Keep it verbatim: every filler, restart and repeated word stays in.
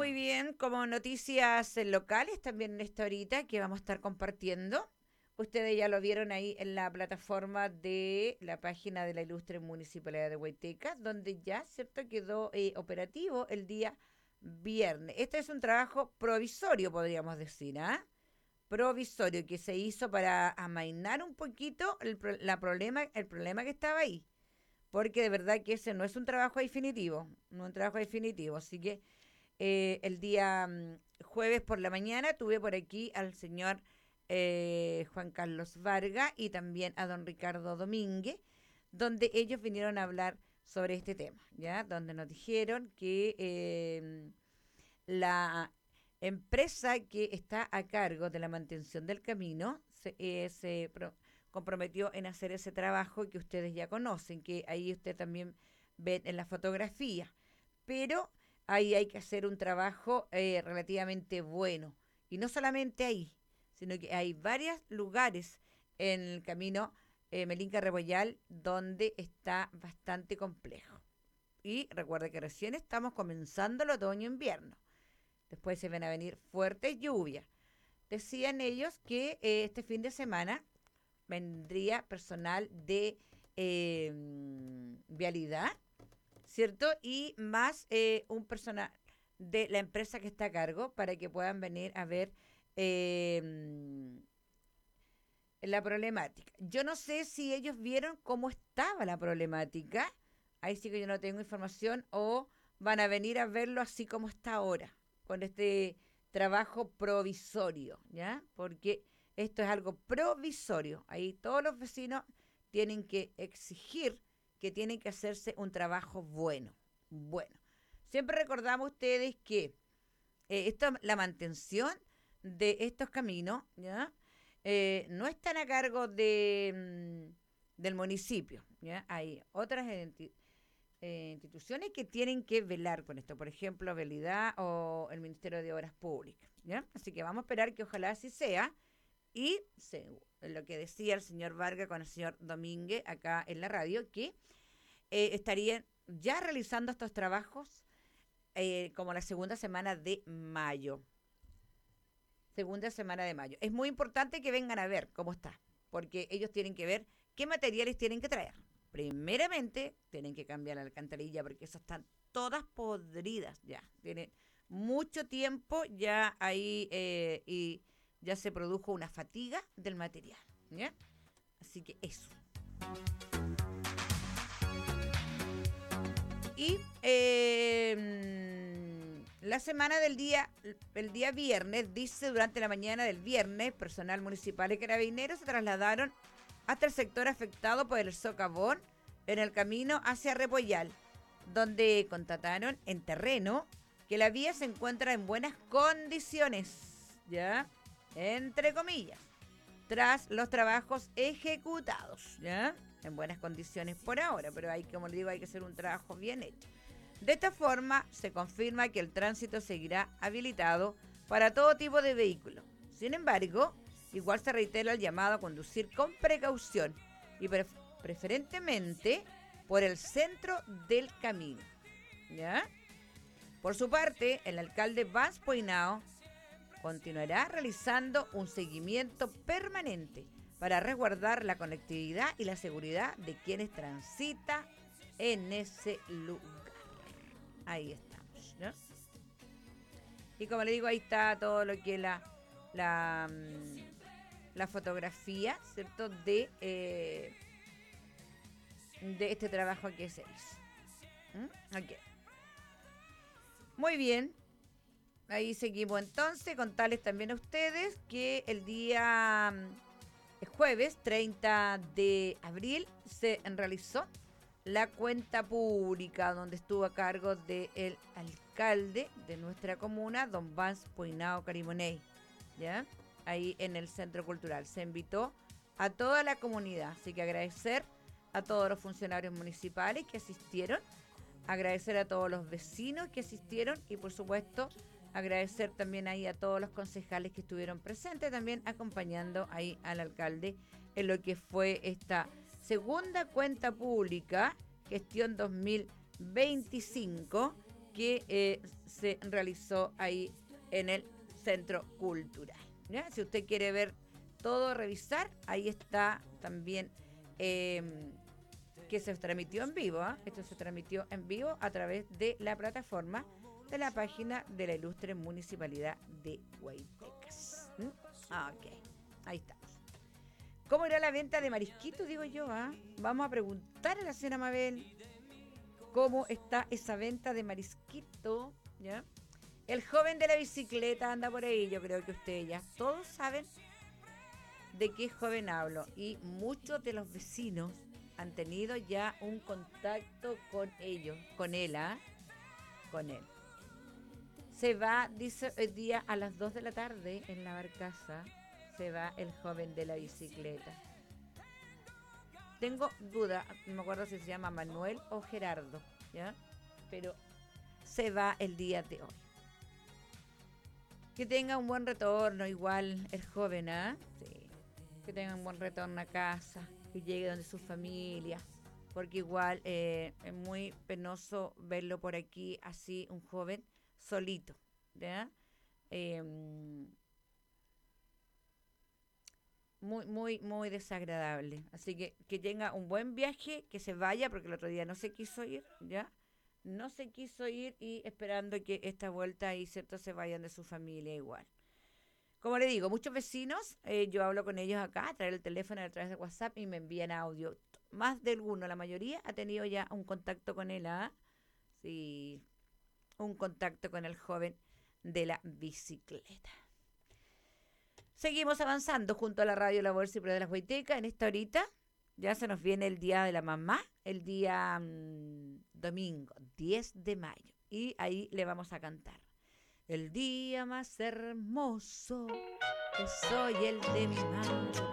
muy bien, como noticias eh, locales también en esta horita que vamos a estar compartiendo. Ustedes ya lo vieron ahí en la plataforma de la página de la Ilustre Municipalidad de Huayteca, donde ya, ¿cierto?, quedó eh, operativo el día viernes. Este es un trabajo provisorio, podríamos decir, ¿ah? Provisorio que se hizo para amainar un poquito el, pro- la problema, el problema que estaba ahí. Porque de verdad que ese no es un trabajo definitivo, no es un trabajo definitivo. Así que eh, el día mm, jueves por la mañana tuve por aquí al señor eh, Juan Carlos Vargas y también a don Ricardo Domínguez, donde ellos vinieron a hablar sobre este tema, ¿ya? Donde nos dijeron que eh, la empresa que está a cargo de la mantención del camino se, eh, se pro- comprometió en hacer ese trabajo que ustedes ya conocen, que ahí usted también ve en la fotografía. Pero ahí hay que hacer un trabajo eh, relativamente bueno. Y no solamente ahí, sino que hay varios lugares en el camino eh, Melinca Reboyal donde está bastante complejo. Y recuerde que recién estamos comenzando el otoño-invierno. Después se van a venir fuertes lluvias. Decían ellos que eh, este fin de semana vendría personal de eh, vialidad, ¿cierto? Y más eh, un personal de la empresa que está a cargo para que puedan venir a ver eh, la problemática. Yo no sé si ellos vieron cómo estaba la problemática. Ahí sí que yo no tengo información o van a venir a verlo así como está ahora, con este trabajo provisorio, ¿ya? Porque esto es algo provisorio. Ahí todos los vecinos tienen que exigir que tienen que hacerse un trabajo bueno. Bueno, siempre recordamos ustedes que eh, esto, la mantención de estos caminos, ¿ya? Eh, no están a cargo de, mm, del municipio, ¿ya? Hay otras enti- eh, instituciones que tienen que velar con esto, por ejemplo, Velidad o el Ministerio de Obras Públicas, ¿ya? Así que vamos a esperar que ojalá así sea y se, lo que decía el señor Vargas con el señor Domínguez acá en la radio, que eh, estarían ya realizando estos trabajos eh, como la segunda semana de mayo. Segunda semana de mayo. Es muy importante que vengan a ver cómo está, porque ellos tienen que ver qué materiales tienen que traer. Primeramente, tienen que cambiar la alcantarilla, porque esas están todas podridas ya. Tienen mucho tiempo ya ahí eh, y ya se produjo una fatiga del material, ¿ya? Así que eso. Y eh, la semana del día, el día viernes, dice durante la mañana del viernes, personal municipal y carabineros se trasladaron hasta el sector afectado por el socavón en el camino hacia Repollal, donde constataron en terreno que la vía se encuentra en buenas condiciones, ¿ya? Entre comillas, tras los trabajos ejecutados, ¿ya? En buenas condiciones por ahora, pero hay, como le digo, hay que hacer un trabajo bien hecho. De esta forma, se confirma que el tránsito seguirá habilitado para todo tipo de vehículos. Sin embargo, igual se reitera el llamado a conducir con precaución y pre- preferentemente por el centro del camino, ¿ya? Por su parte, el alcalde Vance Poinao continuará realizando un seguimiento permanente para resguardar la conectividad y la seguridad de quienes transitan en ese lugar. Ahí estamos, ¿no? Y como le digo, ahí está todo lo que es la, la, mm, la fotografía, ¿cierto? De, eh, de este trabajo que se hizo. ¿Mm? Ok. Muy bien. Ahí seguimos entonces. Contarles también a ustedes que el día mm, jueves treinta de abril se realizó la cuenta pública donde estuvo a cargo del alcalde de nuestra comuna, don Vance Poinao Carimoney, ¿ya? Ahí en el Centro Cultural. Se invitó a toda la comunidad, así que agradecer a todos los funcionarios municipales que asistieron, agradecer a todos los vecinos que asistieron y por supuesto agradecer también ahí a todos los concejales que estuvieron presentes, también acompañando ahí al alcalde en lo que fue esta segunda cuenta pública, gestión dos mil veinticinco, que eh, se realizó ahí en el Centro Cultural. ¿Ya? Si usted quiere ver todo, revisar, ahí está también eh, que se transmitió en vivo. ¿eh? Esto se transmitió en vivo a través de la plataforma de la página de la Ilustre Municipalidad de Guaytecas. ¿Mm? Ah, ok, ahí estamos. ¿Cómo irá la venta de marisquitos, digo yo? ¿ah? Vamos a preguntar a la señora Mabel cómo está esa venta de marisquito, ¿ya? El joven de la bicicleta anda por ahí, yo creo que ustedes ya todos saben de qué joven hablo y muchos de los vecinos han tenido ya un contacto con ellos, con él, ¿ah? Con él. Se va, dice hoy día a las dos de la tarde en la barcaza, se va el joven de la bicicleta. Tengo duda, no me acuerdo si se llama Manuel o Gerardo, ¿ya? Pero se va el día de hoy. Que tenga un buen retorno, igual el joven, ¿ah? Sí. Que tenga un buen retorno a casa, que llegue donde su familia, porque igual eh, es muy penoso verlo por aquí así, un joven solito, ¿ya? Eh, muy, muy, muy desagradable. Así que que tenga un buen viaje, que se vaya, porque el otro día no se quiso ir, ¿ya? No se quiso ir y esperando que esta vuelta ahí, ¿cierto?, se vayan de su familia igual. Como le digo, muchos vecinos, eh, yo hablo con ellos acá, a través del teléfono, a través de WhatsApp y me envían audio. Más de alguno, la mayoría ha tenido ya un contacto con él, ¿ah? Sí, un contacto con el joven de la bicicleta. Seguimos avanzando junto a la radio La Bolsa y Pro de las Huaytecas. En esta horita ya se nos viene el Día de la Mamá, el día mmm, domingo, diez de mayo. Y ahí le vamos a cantar. El día más hermoso que soy el de mi madre.